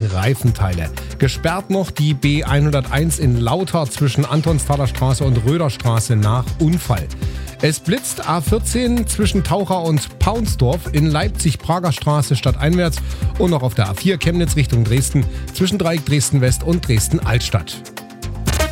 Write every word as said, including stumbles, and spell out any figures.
Reifenteile. Gesperrt noch die B hunderteins in Lauter zwischen Antonsthaler Straße und Röderstraße nach Unfall. Es blitzt A vierzehn zwischen Taucher und Paunsdorf in Leipzig-Prager Straße stadteinwärts und noch auf der A vier Chemnitz Richtung Dresden zwischen Dreieck Dresden-West und Dresden-Altstadt.